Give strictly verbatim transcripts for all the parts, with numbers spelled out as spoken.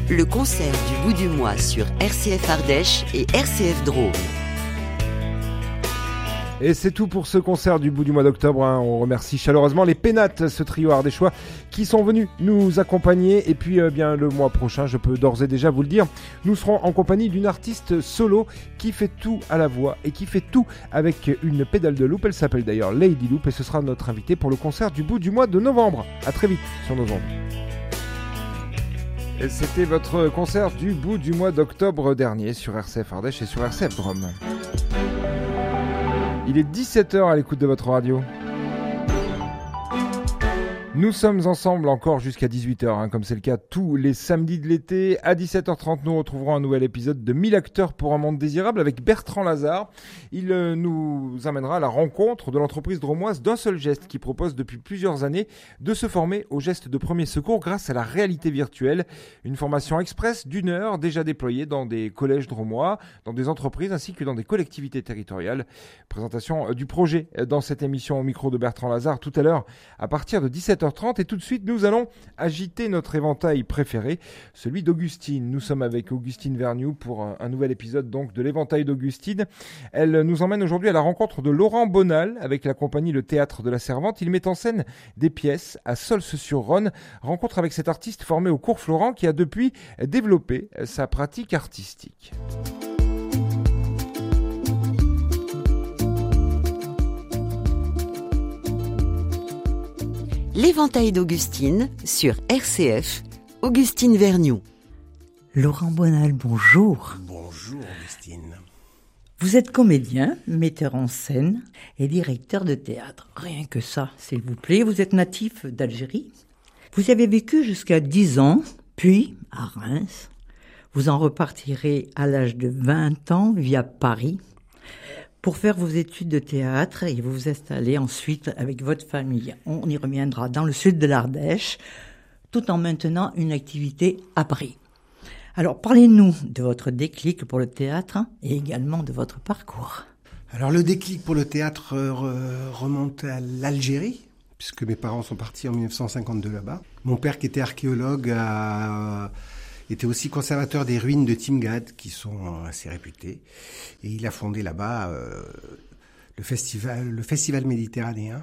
Le concert du bout du mois sur R C F Ardèche et R C F Drôme. Et c'est tout pour ce concert du bout du mois d'octobre. Hein. On remercie chaleureusement les Pénates, ce trio ardéchois, qui sont venus nous accompagner. Et puis, euh, bien, le mois prochain, je peux d'ores et déjà vous le dire, nous serons en compagnie d'une artiste solo qui fait tout à la voix et qui fait tout avec une pédale de loupe. Elle s'appelle d'ailleurs Lady Loop et ce sera notre invitée pour le concert du bout du mois de novembre. À très vite sur nos ondes. Et c'était votre concert du bout du mois d'octobre dernier sur R C F Ardèche et sur R C F Drôme. Il est dix-sept heures à l'écoute de votre radio. Nous sommes ensemble encore jusqu'à dix-huit heures, hein, comme c'est le cas tous les samedis de l'été. À dix-sept heures trente, nous retrouverons un nouvel épisode de mille acteurs pour un monde désirable avec Bertrand Lazare. Il euh, nous amènera à la rencontre de l'entreprise drômoise d'un seul geste qui propose depuis plusieurs années de se former aux gestes de premier secours grâce à la réalité virtuelle. Une formation express d'une heure déjà déployée dans des collèges drômois, dans des entreprises ainsi que dans des collectivités territoriales. Présentation du projet dans cette émission au micro de Bertrand Lazare tout à l'heure à partir de dix-sept heures trente et tout de suite nous allons agiter notre éventail préféré, celui d'Augustine. Nous sommes avec Augustine Vergnoux pour un, un nouvel épisode donc de l'éventail d'Augustine. Elle nous emmène aujourd'hui à la rencontre de Laurent Bonal avec la compagnie Le Théâtre de la Servante. Il met en scène des pièces à Solce-sur-Rhône. Rencontre avec cet artiste formé au cours Florent qui a depuis développé sa pratique artistique. L'éventail d'Augustine sur R C F, Augustine Vergnoux. Laurent Bonal, bonjour. Bonjour Augustine. Vous êtes comédien, metteur en scène et directeur de théâtre. Rien que ça, s'il vous plaît. Vous êtes natif d'Algérie. Vous y avez vécu jusqu'à dix ans, puis à Reims. Vous en repartirez à l'âge de vingt ans via Paris pour faire vos études de théâtre et vous vous installez ensuite avec votre famille. On y reviendra dans le sud de l'Ardèche, tout en maintenant une activité à Paris. Alors, parlez-nous de votre déclic pour le théâtre et également de votre parcours. Alors, le déclic pour le théâtre remonte à l'Algérie, puisque mes parents sont partis en dix-neuf cent cinquante-deux là-bas. Mon père, qui était archéologue, a... était aussi conservateur des ruines de Timgad, qui sont assez réputées. Et il a fondé là-bas euh, le, festival, le festival méditerranéen,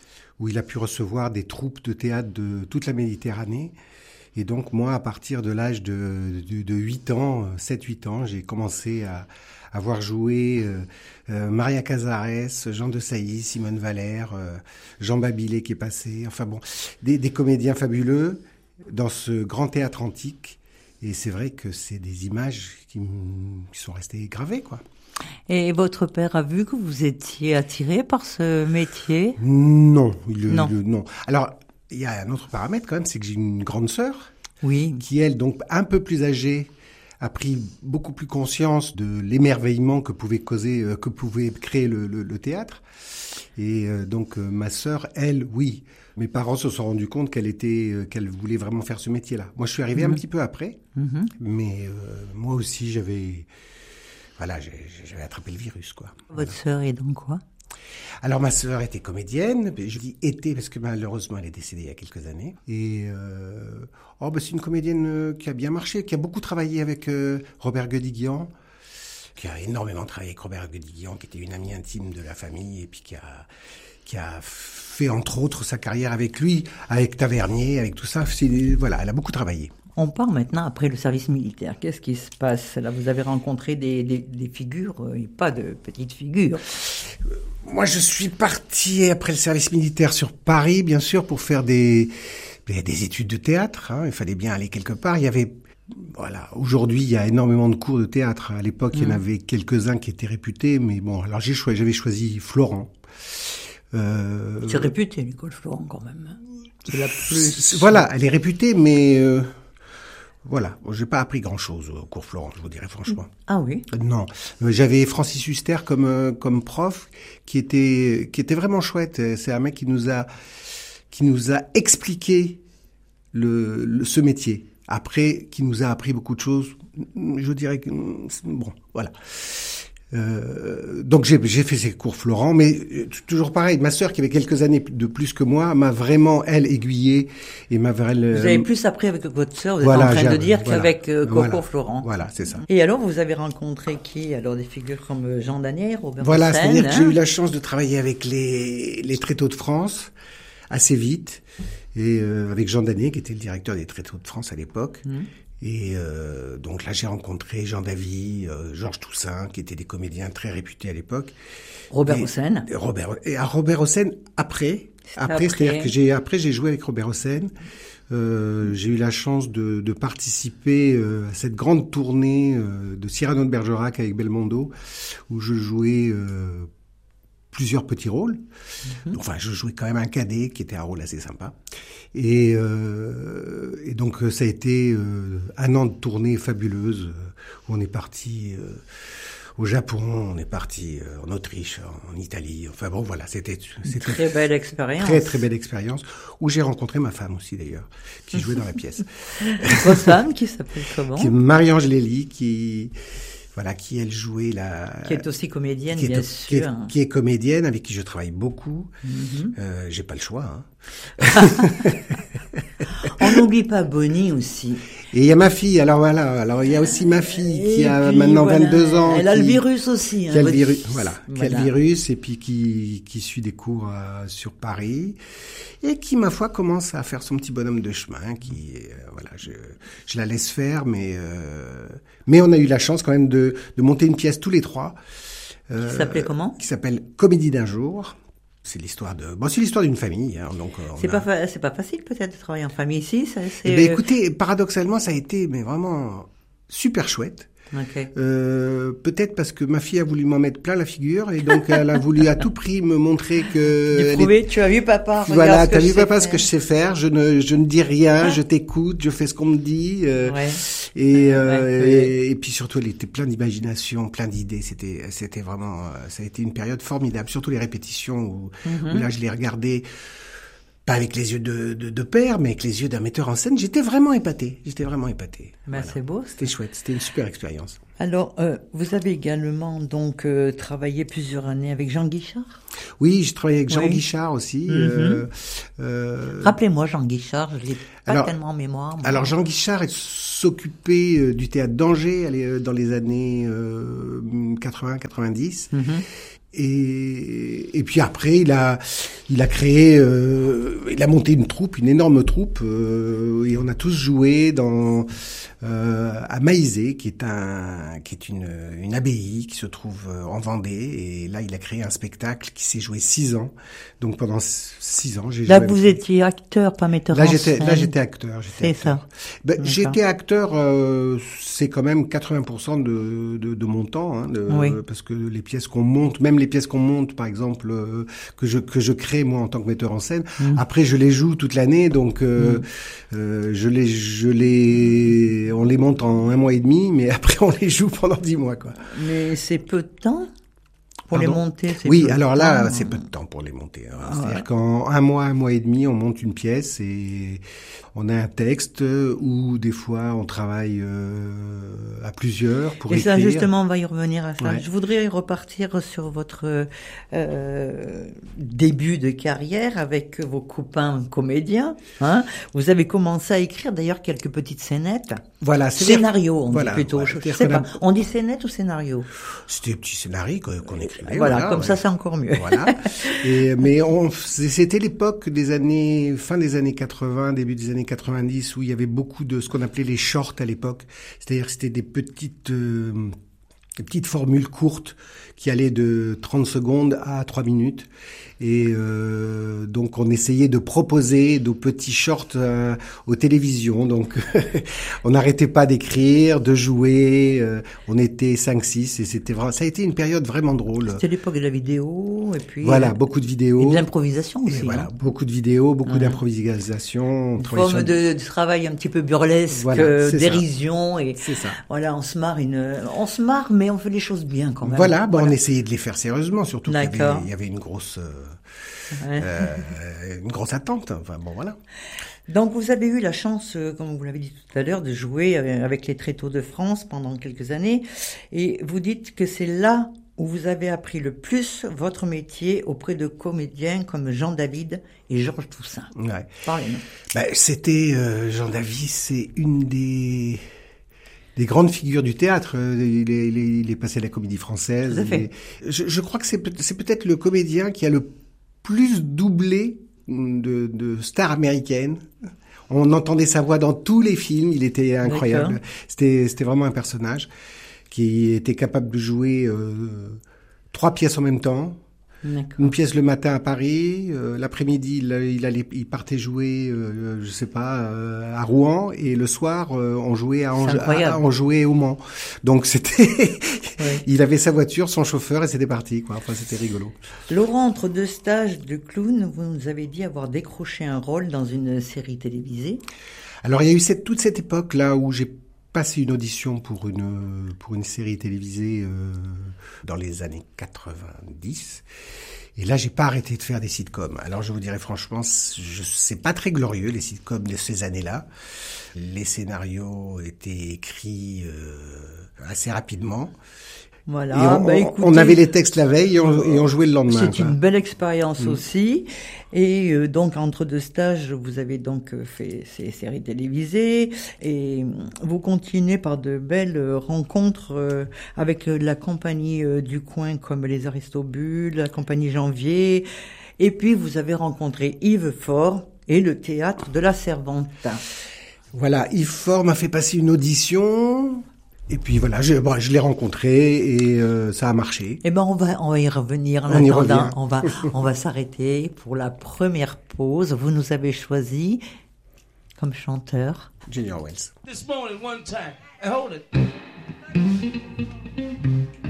où il a pu recevoir des troupes de théâtre de toute la Méditerranée. Et donc, moi, à partir de l'âge de, de, de huit ans, sept huit ans, j'ai commencé à, à voir jouer euh, euh, Maria Cazares, Jean de Sailly, Simone Valère, euh, Jean Babilé qui est passé. Enfin bon, des, des comédiens fabuleux dans ce grand théâtre antique. Et c'est vrai que c'est des images qui, qui sont restées gravées, quoi. Et votre père a vu que vous étiez attiré par ce métier ? Non, le, non. Le, non. Alors, il y a un autre paramètre quand même, c'est que j'ai une grande sœur, oui, qui elle, donc un peu plus âgée, a pris beaucoup plus conscience de l'émerveillement que pouvait causer, euh, que pouvait créer le, le, le théâtre. Et euh, donc euh, ma sœur, elle, oui. Mes parents se sont rendus compte qu'elle était, euh, qu'elle voulait vraiment faire ce métier-là. Moi, je suis arrivé mmh. un petit peu après, mmh. mais euh, moi aussi, j'avais, voilà, j'avais attrapé le virus, quoi. Votre voilà. sœur est dans quoi ? Alors, ma sœur était comédienne. Je dis était parce que malheureusement, elle est décédée il y a quelques années. Et euh, oh, bah, c'est une comédienne qui a bien marché, qui a beaucoup travaillé avec euh, Robert Guédiguian, qui a énormément travaillé avec Robert Guédiguian, qui était une amie intime de la famille, et puis qui a qui a fait entre autres sa carrière avec lui, avec Tavernier, avec tout ça. C'est, voilà, elle a beaucoup travaillé. On part maintenant après le service militaire. Qu'est-ce qui se passe là ? Vous avez rencontré des, des, des figures, et pas de petites figures. Moi, je suis parti après le service militaire sur Paris, bien sûr, pour faire des, des études de théâtre. Hein. Il fallait bien aller quelque part. Il y avait, voilà, aujourd'hui, il y a énormément de cours de théâtre. À l'époque, mmh. il y en avait quelques-uns qui étaient réputés, mais bon, alors j'ai choisi, j'avais choisi Florent. Euh... C'est réputé, l'école Florent, quand même. C'est la plus... Voilà, elle est réputée, mais euh, voilà, bon, j'ai pas appris grand-chose au cours Florent, je vous dirais franchement. Ah oui ? Non, j'avais Francis Huster comme comme prof, qui était qui était vraiment chouette. C'est un mec qui nous a qui nous a expliqué le, le ce métier. Après, qui nous a appris beaucoup de choses. Je dirais que bon, voilà. Euh, donc j'ai, j'ai fait ces cours Florent, mais euh, toujours pareil. Ma sœur, qui avait quelques années de plus que moi, m'a vraiment elle aiguillée et m'a vraiment. Vous avez plus appris avec votre sœur, vous voilà, êtes en train de dire voilà, qu'avec euh, Coco voilà, Florent. Voilà, c'est ça. Et alors, vous avez rencontré qui? Alors des figures comme Jean Danier, Robert Voilà, Hossein, c'est-à-dire hein? que j'ai eu la chance de travailler avec les les Tréteaux de France assez vite, et euh, avec Jean Danier, qui était le directeur des Tréteaux de France à l'époque. Mmh. Et euh, donc là, j'ai rencontré Jean Davy, euh, Georges Toussaint, qui étaient des comédiens très réputés à l'époque. Robert et, Hossein. Robert et à Robert Hossein après, après, après. c'est-à-dire que j'ai après j'ai joué avec Robert Hossein. Euh, j'ai eu la chance de, de participer euh, à cette grande tournée euh, de Cyrano de Bergerac avec Belmondo, où je jouais euh, plusieurs petits rôles. Mm-hmm. Enfin, je jouais quand même un cadet qui était un rôle assez sympa. Et, euh, et donc, ça a été euh, un an de tournée fabuleuse où on est parti euh, au Japon, on est parti euh, en Autriche, en, en Italie. Enfin bon, voilà, c'était, c'était une très belle expérience. Très, très belle expérience où j'ai rencontré ma femme aussi d'ailleurs, qui jouait dans la pièce. Votre femme, qui s'appelle comment? Qui est Marie-Ange Lély, qui... Voilà, qui elle jouait la... Qui est aussi comédienne, qui bien est, sûr. Qui est, qui est comédienne, avec qui je travaille beaucoup. Mm-hmm. Euh, j'ai pas le choix. Hein. On n'oublie pas Bonnie aussi. Et il y a ma fille, alors voilà, alors il y a aussi ma fille qui et a puis, maintenant voilà, vingt-deux ans. Elle qui, a le virus aussi. Hein, qui a le votre... virus, voilà, voilà. qui a le virus, et puis qui, qui suit des cours euh, sur Paris, et qui, ma foi, commence à faire son petit bonhomme de chemin, qui, euh, voilà, je, je la laisse faire, mais, euh, mais on a eu la chance quand même de, de monter une pièce tous les trois. Euh, qui s'appelait comment? Qui s'appelle Comédie d'un jour. C'est l'histoire de, bon, c'est l'histoire d'une famille, hein, donc. C'est a... pas, fa... c'est pas facile peut-être de travailler en famille ici, ça. C'est... Eh ben, écoutez, paradoxalement, ça a été, mais vraiment super chouette. Okay. Euh, peut-être parce que ma fille a voulu m'en mettre plein la figure et donc elle a voulu à tout prix me montrer que. Prouver, est... tu as vu papa. Voilà, tu as vu papa ce que je sais faire. Je ne, je ne dis rien, je t'écoute, je fais ce qu'on me dit. Euh, ouais. Et, euh, ouais, ouais. Et, et puis surtout, elle était plein d'imagination, plein d'idées. C'était, c'était vraiment, ça a été une période formidable. Surtout les répétitions où, mm-hmm. où là je les regardais. Pas avec les yeux de, de, de père, mais avec les yeux d'un metteur en scène. J'étais vraiment épaté. J'étais vraiment épaté. Ben, voilà. C'est beau. C'était chouette. C'était une super expérience. Alors, euh, vous avez également donc euh, travaillé plusieurs années avec Jean Guichard? Oui, j'ai travaillé avec Jean oui. Guichard aussi. Mm-hmm. Euh, euh... Rappelez-moi Jean Guichard, je l'ai pas alors, tellement en mémoire. Moi. Alors Jean Guichard s'occupait euh, du théâtre d'Angers euh, dans les années euh, quatre-vingts quatre-vingt-dix. Mm-hmm. Et, et puis après, il a, il a créé, euh, il a monté une troupe, une énorme troupe, euh, et on a tous joué dans euh, à Maïzé, qui est un, qui est une, une abbaye qui se trouve en Vendée. Et là, il a créé un spectacle qui s'est joué six ans. Donc pendant six ans, j'ai là, joué. Là, vous avec... étiez acteur, pas metteur là, en j'étais, scène. Là, j'étais acteur. J'étais c'est acteur. ça. Ben, j'étais acteur. Euh, c'est quand même quatre-vingts pour cent de, de, de mon temps, hein, de, oui. parce que les pièces qu'on monte, même les pièces qu'on monte, par exemple, euh, que je que je crée moi en tant que metteur en scène. Mmh. Après, je les joue toute l'année, donc euh, mmh. euh, je les je les on les monte en un mois et demi, mais après on les joue pendant dix mois, quoi. Mais c'est peu de temps pour Pardon les monter. C'est oui, peu alors de là, temps. c'est peu de temps pour les monter. Ah, C'est-à-dire ouais. qu'en un mois, un mois et demi, on monte une pièce et on a un texte où des fois on travaille euh, à plusieurs pour et écrire. ça, justement, on va y revenir à ça. Ouais. Je voudrais repartir sur votre euh, début de carrière avec vos copains comédiens. Hein. Vous avez commencé à écrire d'ailleurs quelques petites scénettes. Voilà, c'est scénario, on voilà, dit plutôt. Voilà, je sais pas. A... On dit scénette ou scénario? C'était des petits scénarios qu'on écrivait. Voilà, voilà comme ouais. ça, c'est encore mieux. Voilà. Et, mais on, c'était l'époque des années, fin des années quatre-vingts, début des années quatre-vingt-dix, où il y avait beaucoup de ce qu'on appelait les shorts à l'époque. C'est-à-dire que c'était des petites, euh, des petites formules courtes qui allaient de trente secondes à trois minutes. Et euh, donc on essayait de proposer nos petits shorts euh, aux télévisions. Donc on n'arrêtait pas d'écrire, de jouer. Euh, on était cinq six et c'était vraiment, ça a été une période vraiment drôle. C'était l'époque de la vidéo et puis voilà, beaucoup de vidéos. Et de l'improvisation aussi. Et voilà, hein. beaucoup de vidéos, beaucoup mmh. d'improvisation. Une forme sur... de, de travail un petit peu burlesque, voilà, dérision ça. et c'est ça. Voilà, on se marre une, on se marre, mais mais on fait les choses bien quand même. Voilà, bon, Voilà. on essayait de les faire sérieusement, surtout qu'il y avait, D'accord. il y avait une grosse, euh, Ouais. euh, une grosse attente. Enfin bon, voilà. Donc vous avez eu la chance, euh, comme vous l'avez dit tout à l'heure, de jouer euh, avec les Tréteaux de France pendant quelques années. Et vous dites que c'est là où vous avez appris le plus votre métier auprès de comédiens comme Jean David et Georges Toussaint. Ouais. Parlez-nous. Ben, c'était euh, Jean David, c'est une des des grandes figures du théâtre. Euh, Il est, il est, il est passé à la Comédie Française. Tout à fait. Il est- Je, je crois que c'est peut- c'est peut-être le comédien qui a le plus doublé de, de stars américaines. On entendait sa voix dans tous les films. Il était incroyable. D'accord. C'était c'était vraiment un personnage qui était capable de jouer euh, trois pièces en même temps. D'accord. Une pièce le matin à Paris, euh, l'après-midi il, il allait, il partait jouer, euh, je sais pas, euh, à Rouen, et le soir euh, on jouait à, Ange- C'est incroyable. à- on jouait au Mans. Donc c'était, Oui. il avait sa voiture, son chauffeur et c'était parti quoi. Enfin c'était rigolo. Laurent, entre deux stages de clown, vous nous avez dit avoir décroché un rôle dans une série télévisée. Alors il y a eu cette, toute cette époque là où j'ai passé une audition pour une pour une série télévisée euh, dans les années quatre-vingt-dix. Et là, j'ai pas arrêté de faire des sitcoms. Alors, je vous dirais franchement, je, c'est pas très glorieux, les sitcoms de ces années-là. Les scénarios étaient écrits euh, assez rapidement. Voilà. Et on, bah, on- écoutez, on avait les textes la veille et on, et on jouait le lendemain. c'est quoi. une belle expérience Mm. aussi. Et euh, donc, entre deux stages, vous avez donc euh, fait ces séries télévisées et euh, vous continuez par de belles euh, rencontres euh, avec euh, la compagnie euh, du coin comme les Aristobules, la compagnie Janvier. Et puis, vous avez rencontré Yves Faure et le théâtre de la Servante. Voilà, Yves Faure m'a fait passer une audition. Et puis voilà, je, bon, je l'ai rencontré et euh, ça a marché. Eh ben, on va, on va y revenir. En On y attendant, revient. on va, on va s'arrêter pour la première pause. Vous nous avez choisi comme chanteur. Junior Wells. This morning, one time. Hey, hold it.